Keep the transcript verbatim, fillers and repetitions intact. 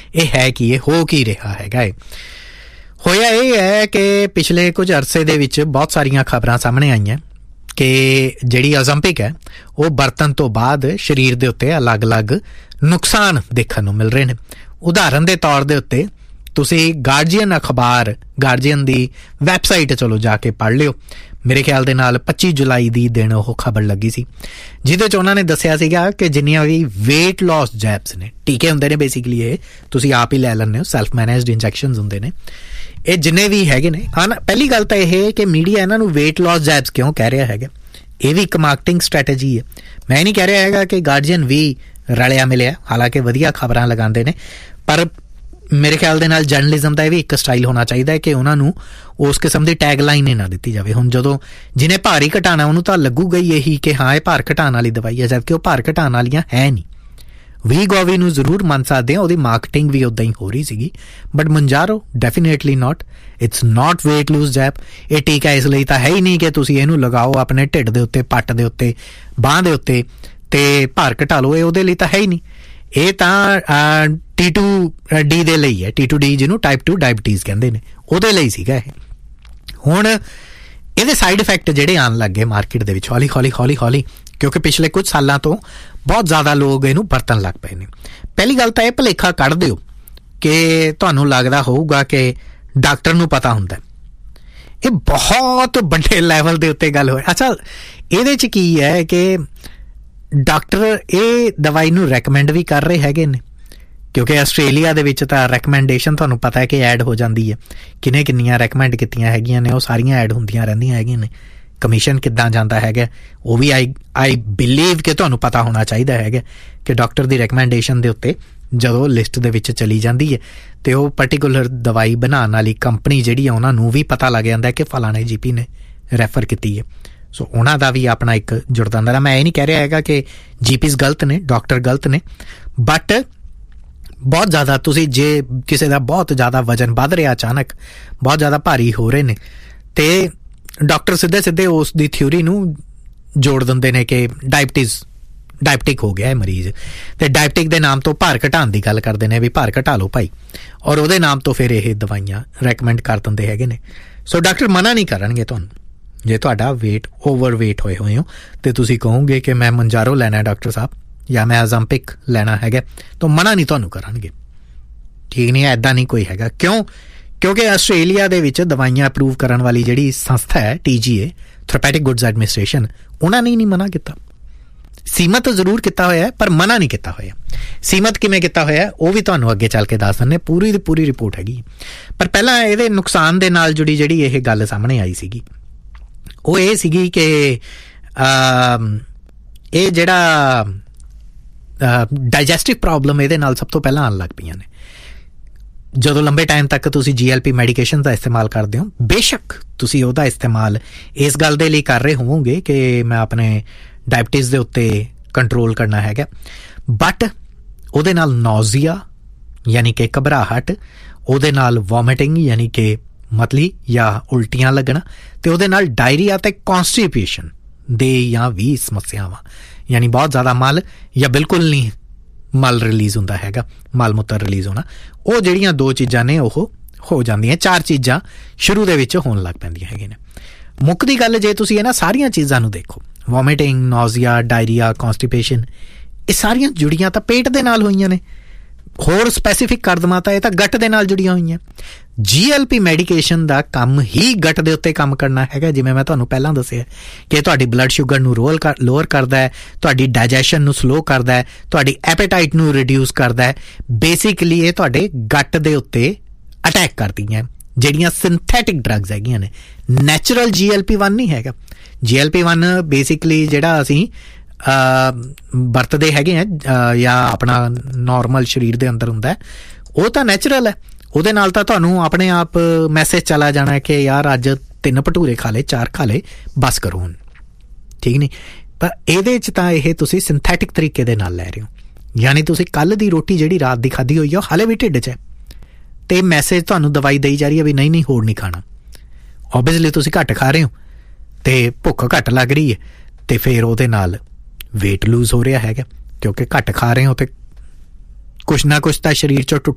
ਇਹ ਹੈ ਕੀ, ਇਹ ਹੋ ਕੀ ਰਿਹਾ ਹੈਗਾ ਏ। ਹੋਇਆ ਇਹ ਹੈ ਕਿ ਪਿਛਲੇ ਕੁਝ ਅਰਸੇ ਦੇ ਵਿੱਚ ਬਹੁਤ ਸਾਰੀਆਂ ਖਬਰਾਂ ਸਾਹਮਣੇ ਆਈਆਂ ਕਿ ਜਿਹੜੀ ਓਲੰਪਿਕ ਹੈ ਉਹ ਵਰਤਣ ਤੋਂ ਬਾਅਦ ਸਰੀਰ ਦੇ ਉੱਤੇ ਅਲੱਗ-ਅਲੱਗ ਨੁਕਸਾਨ ਦੇਖਣ ਨੂੰ ਮਿਲ ਰਹੇ ਨੇ। ਉਦਾਹਰਨ ਦੇ ਤੌਰ ਦੇ ਉੱਤੇ ਤੁਸੀਂ ਗਾਰਡੀਅਨ ਅਖਬਾਰ, ਗਾਰਡੀਅਨ ਦੀ ਵੈਬਸਾਈਟ ਚਲੋ ਜਾ ਕੇ ਪੜ੍ਹ ਲਿਓ। ਮੇਰੇ ਖਿਆਲ ਦੇ ਨਾਲ ਪੱਚੀ ਜੁਲਾਈ ਦੀ ਦਿਨ ਉਹ ਖਬਰ ਲੱਗੀ ਸੀ, ਜਿਹਦੇ 'ਚ ਉਹਨਾਂ ਨੇ ਦੱਸਿਆ ਸੀਗਾ ਕਿ ਜਿੰਨੀਆਂ ਵੀ ਵੇਟ ਲੋਸ ਜੈਬਸ ਨੇ, ਟੀਕੇ ਹੁੰਦੇ ਨੇ ਬੇਸਿਕਲੀ, ਇਹ ਤੁਸੀਂ ਆਪ ਹੀ ਲੈ ਲੈਂਦੇ ਹੋ, ਸੈਲਫ ਮੈਨੇਜਡ ਇੰਜੈਕਸ਼ਨਸ ਹੁੰਦੇ ਨੇ, ਇਹ ਜਿੰਨੇ ਵੀ ਹੈਗੇ ਨੇ। ਹਾਂ, ਪਹਿਲੀ ਗੱਲ ਤਾਂ ਇਹ ਕਿ ਮੀਡੀਆ ਇਹਨਾਂ ਨੂੰ ਵੇਟ ਲੋਸ ਜੈਬਸ ਕਿਉਂ ਕਹਿ ਰਿਹਾ ਹੈਗਾ, ਇਹ ਵੀ ਇੱਕ ਮਾਰਕੀਟਿੰਗ ਸਟ੍ਰੈਟਜੀ ਹੈ। ਮੈਂ ਨਹੀਂ ਕਹਿ ਰਿਹਾ ਹੈਗਾ ਕਿ ਗਾਰਡੀਅਨ ਵੀ ਰਲਿਆ ਮਿਲਿਆ, ਹਾਲਾਂਕਿ ਵਧੀਆ ਖਬਰਾਂ ਲਗਾਉਂਦੇ ਨੇ, ਪਰ ਮੇਰੇ ਖਿਆਲ ਦੇ ਨਾਲ ਜਰਨਲਿਜ਼ਮ ਦਾ ਇਹ ਵੀ ਇੱਕ ਸਟਾਈਲ ਹੋਣਾ ਚਾਹੀਦਾ ਹੈ ਕਿ ਉਹਨਾਂ ਨੂੰ ਉਸ ਕਿਸਮ ਦੀ ਟੈਗ ਲਾਈਨ ਹੀ ਨਾ ਦਿੱਤੀ ਜਾਵੇ। ਹੁਣ ਜਦੋਂ ਜਿਹਨੇ ਭਾਰ ਹੀ ਘਟਾਉਣਾ ਉਹਨੂੰ ਤਾਂ ਲੱਗੂਗਾ ਹੀ ਇਹੀ ਕਿ ਹਾਂ ਇਹ ਭਾਰ ਘਟਾਉਣ ਵਾਲੀ ਦਵਾਈ ਹੈ, ਜਦਕਿ ਉਹ ਭਾਰ ਘਟਾਉਣ ਵਾਲੀਆਂ ਹੈ ਨਹੀਂ। ਵੀਗੋਵੀ ਨੂੰ ਜ਼ਰੂਰ ਮੰਨ ਸਕਦੇ ਹਾਂ, ਉਹਦੀ ਮਾਰਕੀਟਿੰਗ ਵੀ ਉੱਦਾਂ ਹੀ ਹੋ ਰਹੀ ਸੀਗੀ, but ਮੰਜਾਰੋ definitely not, it's not weight lose ਜੈਬ। ਇਹ ਟੀਕਾ ਇਸ ਲਈ ਤਾਂ ਹੈ ਹੀ ਨਹੀਂ ਕਿ ਤੁਸੀਂ ਇਹਨੂੰ ਲਗਾਓ ਆਪਣੇ ਢਿੱਡ ਦੇ ਉੱਤੇ, ਪੱਟ ਦੇ ਉੱਤੇ, ਬਾਂਹ ਦੇ ਉੱਤੇ ਤੇ ਭਾਰ ਘਟਾ ਲਓ, ਇਹ ਉਹਦੇ ਲਈ ਤਾਂ ਹੈ ਹੀ ਨਹੀਂ। ਇਹ ਤਾਂ ਟੀ ਟੂ ਡੀ ਦੇ ਲਈ ਹੈ, ਟੀ ਟੂ ਡੀ ਜਿਹਨੂੰ ਟਾਈਪ ਟੂ ਡਾਇਬਟੀਜ਼ ਕਹਿੰਦੇ ਨੇ, ਉਹਦੇ ਲਈ ਸੀਗਾ ਇਹ। ਹੁਣ ਇਹਦੇ ਸਾਈਡ ਇਫੈਕਟ ਜਿਹੜੇ ਆਉਣ ਲੱਗ ਗਏ ਮਾਰਕੀਟ ਦੇ ਵਿੱਚ ਹੌਲੀ ਹੌਲੀ ਹੌਲੀ ਹੌਲੀ, ਕਿਉਂਕਿ ਪਿਛਲੇ ਕੁਝ ਸਾਲਾਂ ਤੋਂ ਬਹੁਤ ਜ਼ਿਆਦਾ ਲੋਕ ਇਹਨੂੰ ਵਰਤਣ ਲੱਗ ਪਏ ਨੇ। ਪਹਿਲੀ ਗੱਲ ਤਾਂ ਇਹ ਭੁਲੇਖਾ ਕੱਢ ਦਿਓ ਕਿ ਤੁਹਾਨੂੰ ਲੱਗਦਾ ਹੋਊਗਾ ਕਿ ਡਾਕਟਰ ਨੂੰ ਪਤਾ ਹੁੰਦਾ, ਇਹ ਬਹੁਤ ਵੱਡੇ ਲੈਵਲ ਦੇ ਉੱਤੇ ਗੱਲ ਹੋਈ। ਅੱਛਾ, ਇਹਦੇ 'ਚ ਕੀ ਹੈ ਕਿ ਡਾਕਟਰ ਇਹ ਦਵਾਈ ਨੂੰ ਰੈਕਮੈਂਡ ਵੀ ਕਰ ਰਹੇ ਹੈਗੇ ਨੇ, ਕਿਉਂਕਿ ਆਸਟ੍ਰੇਲੀਆ ਦੇ ਵਿੱਚ ਤਾਂ ਰੈਕਮੈਂਡੇਸ਼ਨ ਤੁਹਾਨੂੰ ਪਤਾ ਹੈ ਕਿ ਐਡ ਹੋ ਜਾਂਦੀ ਹੈ, ਕਿੰਨੇ ਕਿੰਨੀਆਂ ਰੈਕਮੈਂਡ ਕੀਤੀਆਂ ਹੈਗੀਆਂ ਨੇ ਉਹ ਸਾਰੀਆਂ ਐਡ ਹੁੰਦੀਆਂ ਰਹਿੰਦੀਆਂ ਹੈਗੀਆਂ ਨੇ। ਕਮਿਸ਼ਨ ਕਿੱਦਾਂ ਜਾਂਦਾ ਹੈਗਾ ਉਹ ਵੀ ਆਈ ਆਈ ਬਿਲੀਵ ਕਿ ਤੁਹਾਨੂੰ ਪਤਾ ਹੋਣਾ ਚਾਹੀਦਾ ਹੈਗਾ ਕਿ ਡਾਕਟਰ ਦੀ ਰੈਕਮੈਂਡੇਸ਼ਨ ਦੇ ਉੱਤੇ ਜਦੋਂ ਲਿਸਟ ਦੇ ਵਿੱਚ ਚਲੀ ਜਾਂਦੀ ਹੈ ਤੇ ਉਹ ਪਰਟੀਕੂਲਰ ਦਵਾਈ ਬਣਾਉਣ ਵਾਲੀ ਕੰਪਨੀ ਜਿਹੜੀ ਆ ਉਹਨਾਂ ਨੂੰ ਵੀ ਪਤਾ ਲੱਗ ਜਾਂਦਾ ਕਿ ਫਲਾਣੇ ਜੀ ਪੀ ਨੇ ਰੈਫਰ ਕੀਤੀ ਹੈ। ਸੋ ਉਹਨਾਂ ਦਾ ਵੀ ਆਪਣਾ ਇੱਕ ਜੁੜਦਾ ਹੁੰਦਾ। ਮੈਂ ਇਹ ਨਹੀਂ ਕਹਿ ਰਿਹਾ ਹੈਗਾ ਕਿ ਜੀ ਪੀਜ਼ ਗਲਤ ਨੇ, ਡਾਕਟਰ ਗਲਤ ਨੇ, ਬਟ ਬਹੁਤ ਜ਼ਿਆਦਾ ਤੁਸੀਂ ਜੇ ਕਿਸੇ ਦਾ ਬਹੁਤ ਜ਼ਿਆਦਾ ਵਜ਼ਨ ਵੱਧ ਰਿਹਾ, ਅਚਾਨਕ ਬਹੁਤ ਜ਼ਿਆਦਾ ਭਾਰੀ ਹੋ ਰਹੇ ਨੇ, ਤੇ ਡਾਕਟਰ ਸਿੱਧੇ ਸਿੱਧੇ ਉਸ ਦੀ ਥਿਊਰੀ ਨੂੰ ਜੋੜ ਦਿੰਦੇ ਨੇ ਕਿ ਡਾਇਬਟੀਜ਼ ਡਾਇਬਟਿਕ ਹੋ ਗਿਆ ਹੈ ਮਰੀਜ਼, ਤੇ ਡਾਇਬਟਿਕ ਦੇ ਨਾਮ ਤੋਂ ਭਾਰ ਘਟਾਉਣ ਦੀ ਗੱਲ ਕਰਦੇ ਨੇ ਵੀ ਭਾਰ ਘਟਾ ਲਓ ਭਾਈ, ਔਰ ਉਹਦੇ ਨਾਮ ਤੋਂ ਫਿਰ ਇਹ ਦਵਾਈਆਂ ਰੈਕਮੈਂਡ ਕਰ ਦਿੰਦੇ ਹੈਗੇ ਨੇ। ਸੋ ਡਾਕਟਰ ਮਨਾ ਨਹੀਂ ਕਰਨਗੇ ਤੁਹਾਨੂੰ ਜੇ ਤੁਹਾਡਾ ਵੇਟ ਓਵਰ ਵੇਟ ਹੋਏ ਹੋਏ ਹੋ ਤੇ ਤੁਸੀਂ ਕਹੋਗੇ ਕਿ ਮੈਂ ਮੰਜਾਰੋ ਲੈਣਾ ਡਾਕਟਰ ਸਾਹਿਬ ਜਾਂ ਮੈਂ ਓਲੰਪਿਕ ਲੈਣਾ ਹੈਗਾ, ਤਾਂ ਮਨਾ ਨਹੀਂ ਤੁਹਾਨੂੰ ਕਰਨਗੇ। ਠੀਕ ਨਹੀਂ ਹੈ, ਇੱਦਾਂ ਨਹੀਂ ਕੋਈ ਹੈਗਾ। ਕਿਉਂ? ਕਿਉਂਕਿ ਆਸਟ੍ਰੇਲੀਆ ਦੇ ਵਿੱਚ ਦਵਾਈਆਂ ਅਪਰੂਵ ਕਰਨ ਵਾਲੀ ਜਿਹੜੀ ਸੰਸਥਾ ਹੈ ਟੀ ਜੀ ਏ, ਥੈਰੇਪੈਟਿਕ ਗੁੱਡਸ ਐਡਮਿਨਿਸਟ੍ਰੇਸ਼ਨ, ਉਹਨਾਂ ਨੇ ਨਹੀਂ ਮਨਾ ਕੀਤਾ। ਸੀਮਤ ਜ਼ਰੂਰ ਕੀਤਾ ਹੋਇਆ ਪਰ ਮਨਾ ਨਹੀਂ ਕੀਤਾ ਹੋਇਆ। ਸੀਮਤ ਕਿਵੇਂ ਕੀਤਾ ਹੋਇਆ ਉਹ ਵੀ ਤੁਹਾਨੂੰ ਅੱਗੇ ਚੱਲ ਕੇ ਦੱਸ ਦਿੰਦੇ, ਪੂਰੀ ਦੀ ਪੂਰੀ ਰਿਪੋਰਟ ਹੈਗੀ। ਪਰ ਪਹਿਲਾਂ ਇਹਦੇ ਨੁਕਸਾਨ ਦੇ ਨਾਲ ਜੁੜੀ ਜਿਹੜੀ ਇਹ ਗੱਲ ਸਾਹਮਣੇ ਆਈ ਸੀਗੀ ਉਹ ਇਹ ਸੀਗੀ ਕਿ ਇਹ ਜਿਹੜਾ ਡਾਈਜੈਸਟਿਵ ਪ੍ਰੋਬਲਮ ਇਹਦੇ ਨਾਲ ਸਭ ਤੋਂ ਪਹਿਲਾਂ ਆਉਣ ਲੱਗ ਪਈਆਂ ਨੇ। ਜਦੋਂ ਲੰਬੇ ਟਾਈਮ ਤੱਕ ਤੁਸੀਂ ਜੀ ਐਲ ਪੀ ਮੈਡੀਕੇਸ਼ਨ ਦਾ ਇਸਤੇਮਾਲ ਕਰਦੇ ਹੋ, ਬੇਸ਼ੱਕ ਤੁਸੀਂ ਉਹਦਾ ਇਸਤੇਮਾਲ ਇਸ ਗੱਲ ਦੇ ਲਈ ਕਰ ਰਹੇ ਹੋਵੋਗੇ ਕਿ ਮੈਂ ਆਪਣੇ ਡਾਇਬਟੀਜ਼ ਦੇ ਉੱਤੇ ਕੰਟਰੋਲ ਕਰਨਾ ਹੈਗਾ, ਬਟ ਉਹਦੇ ਨਾਲ ਨੌਜ਼ੀਆ ਯਾਨੀ ਕਿ ਘਬਰਾਹਟ, ਉਹਦੇ ਨਾਲ ਵੋਮਿਟਿੰਗ ਯਾਨੀ ਕਿ ਮਤਲੀ ਜਾਂ ਉਲਟੀਆਂ ਲੱਗਣਾ, ਤੇ ਉਹਦੇ ਨਾਲ ਡਾਇਰੀਆ ਤੇ ਕੌਂਸਟੀਪੇਸ਼ਨ ਦੇ ਜਾਂ ਵੀ ਸਮੱਸਿਆਵਾਂ, ਯਾਨੀ ਬਹੁਤ ਜ਼ਿਆਦਾ ਮਲ ਜਾਂ ਬਿਲਕੁਲ ਨਹੀਂ ਮਲ ਰਿਲੀਜ਼ ਹੁੰਦਾ ਹੈਗਾ, ਮਲ ਮੂਤਰ ਰਿਲੀਜ਼ ਹੋਣਾ, ਉਹ ਜਿਹੜੀਆਂ ਦੋ ਚੀਜ਼ਾਂ ਨੇ ਉਹ ਹੋ ਜਾਂਦੀਆਂ। ਚਾਰ ਚੀਜ਼ਾਂ ਸ਼ੁਰੂ ਦੇ ਵਿੱਚ ਹੋਣ ਲੱਗ ਪੈਂਦੀਆਂ ਹੈਗੀਆਂ ਨੇ। ਮੁੱਖ ਦੀ ਗੱਲ ਜੇ ਤੁਸੀਂ ਇਹਨਾਂ ਸਾਰੀਆਂ ਚੀਜ਼ਾਂ ਨੂੰ ਦੇਖੋ, ਵੋਮਿਟਿੰਗ, ਨੌਜ਼ੀਆ, ਡਾਇਰੀਆ, ਕੌਂਸਟੀਪੇਸ਼ਨ, ਇਹ ਸਾਰੀਆਂ ਜੁੜੀਆਂ ਤਾਂ ਪੇਟ ਦੇ ਨਾਲ ਹੋਈਆਂ ਨੇ। ਹੋਰ ਸਪੈਸੀਫਿਕ ਕਰ ਦੇਵਾਂ ਤਾਂ ਇਹ ਤਾਂ ਗੱਟ ਦੇ ਨਾਲ ਜੁੜੀਆਂ ਹੋਈਆਂ। ਜੀ ਐਲ ਪੀ ਮੈਡੀਕੇਸ਼ਨ ਦਾ ਕੰਮ ਹੀ ਗੱਟ ਦੇ ਉੱਤੇ ਕੰਮ ਕਰਨਾ ਹੈਗਾ, ਜਿਵੇਂ ਮੈਂ ਤੁਹਾਨੂੰ ਪਹਿਲਾਂ ਦੱਸਿਆ ਕਿ ਤੁਹਾਡੀ ਬਲੱਡ ਸ਼ੂਗਰ ਨੂੰ ਰੋਲ ਕਰ ਲੋਅਰ ਕਰਦਾ ਹੈ, ਤੁਹਾਡੀ ਡਾਈਜੈਸ਼ਨ ਨੂੰ ਸਲੋ ਕਰਦਾ ਹੈ, ਤੁਹਾਡੀ ਐਪੇਟਾਈਟ ਨੂੰ ਰਿਡਿਊਸ ਕਰਦਾ ਹੈ। ਬੇਸਿਕਲੀ ਇਹ ਤੁਹਾਡੇ ਗੱਟ ਦੇ ਉੱਤੇ ਅਟੈਕ ਕਰਦੀਆਂ ਜਿਹੜੀਆਂ ਸਿੰਥੈਟਿਕ ਡਰੱਗਸ ਹੈਗੀਆਂ ਨੇ। ਨੈਚੁਰਲ ਜੀ ਐਲ ਪੀ ਵਨ ਨਹੀਂ ਹੈਗਾ। ਜੀ ਐਲ ਪੀ ਵਨ ਬੇਸਿਕਲੀ ਜਿਹੜਾ ਅਸੀਂ ਵਰਤਦੇ ਹੈਗੇ ਆ ਜਾਂ ਆਪਣਾ ਨੋਰਮਲ ਸਰੀਰ ਦੇ ਅੰਦਰ ਹੁੰਦਾ, ਉਹ ਤਾਂ ਨੈਚੁਰਲ ਹੈ। ਉਹਦੇ ਨਾਲ ਤਾਂ ਤੁਹਾਨੂੰ ਆਪਣੇ ਆਪ ਮੈਸੇਜ ਚਲਾ ਜਾਣਾ ਕਿ ਯਾਰ ਅੱਜ ਤਿੰਨ ਭਟੂਰੇ ਖਾ ਲਏ, ਚਾਰ ਖਾ ਲਏ, ਬਸ ਕਰੋ ਹੁਣ, ਠੀਕ ਨਹੀਂ। ਪਰ ਇਹਦੇ 'ਚ ਤਾਂ ਇਹ ਤੁਸੀਂ ਸਿੰਥੈਟਿਕ ਤਰੀਕੇ ਦੇ ਨਾਲ ਲੈ ਰਹੇ ਹੋ, ਯਾਨੀ ਤੁਸੀਂ ਕੱਲ੍ਹ ਦੀ ਰੋਟੀ ਜਿਹੜੀ ਰਾਤ ਦੀ ਖਾਧੀ ਹੋਈ ਆ ਉਹ ਹਾਲੇ ਵੀ ਢਿੱਡ 'ਚ ਹੈ, ਤੇ ਮੈਸੇਜ ਤੁਹਾਨੂੰ ਦਵਾਈ ਦੇਈ ਜਾ ਰਹੀ ਹੈ ਵੀ ਨਹੀਂ ਨਹੀਂ ਹੋਰ ਨਹੀਂ ਖਾਣਾ। ਓਬੀਅਸਲੀ ਤੁਸੀਂ ਘੱਟ ਖਾ ਰਹੇ ਹੋ ਤੇ ਭੁੱਖ ਘੱਟ ਲੱਗ ਰਹੀ ਹੈ, ਤੇ ਫਿਰ ਉਹਦੇ ਨਾਲ ਵੇਟ ਲੂਜ਼ ਹੋ ਰਿਹਾ ਹੈਗਾ, ਕਿਉਂਕਿ ਘੱਟ ਖਾ ਰਹੇ ਹੋ ਤੇ ਕੁਛ ਨਾ ਕੁਛ ਤਾਂ ਸਰੀਰ 'ਚੋਂ ਟੁੱਟ